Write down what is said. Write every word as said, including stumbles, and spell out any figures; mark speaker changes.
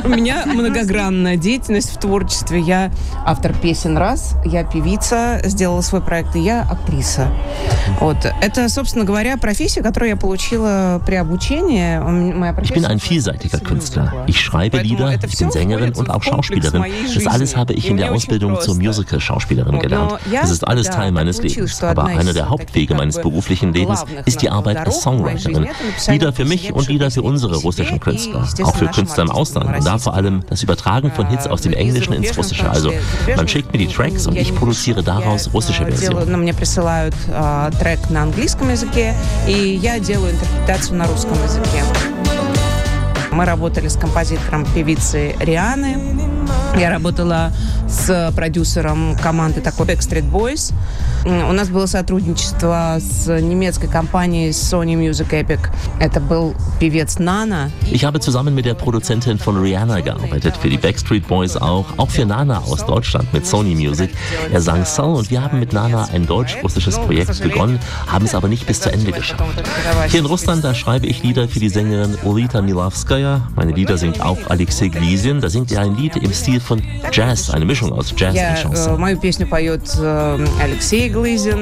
Speaker 1: меня многогранная деятельность в творчестве. Я автор песен раз, я певица, сделала свой проект, и я актриса. Вот. Это, собственно говоря, профессия, которую я получила при обучении. Моя
Speaker 2: Ich bin ein vielseitiger Künstler. Ich schreibe Lieder, ich bin Sängerin und auch Schauspielerin. Das alles habe ich in der Ausbildung zur Musical-Schauspielerin gelernt. Das ist alles Teil meines Lebens. Aber einer der Hauptwege meines beruflichen Lebens ist die Arbeit als Songwriterin. Lieder für mich und Lieder für unsere russischen Künstler. Auch für Künstler im Ausland. Und da vor allem das Übertragen von Hits aus dem Englischen ins Russische. Also man schickt mir die Tracks und ich produziere daraus russische Versionen.
Speaker 1: Мне присылают э, трек на английском языке, и я делаю интерпретацию на русском языке. Мы работали с композитором певицы Рианы. Я работала с продюсером команды такой Backstreet Boys. У нас было сотрудничество с немецкой компанией Sony Music Epic. Это был певец Nana.
Speaker 2: Ich habe zusammen mit der Produzentin von Rihanna gearbeitet, für die Backstreet Boys auch, auch für Nana aus Deutschland mit Sony Music. Er sang Soul und wir haben mit Nana ein deutsch-russisches Projekt begonnen, haben es aber nicht bis zu Ende geschafft. Hier in Russland, da schreibe ich Lieder für die Sängerin Ulita Milavskaya. Meine Lieder singt auch Alexei Glizin. Da singt er ein Lied im Stil von Jazz, eine Mischung aus Jazz und Chanson.
Speaker 1: Мою песню поет Алексей Глызин.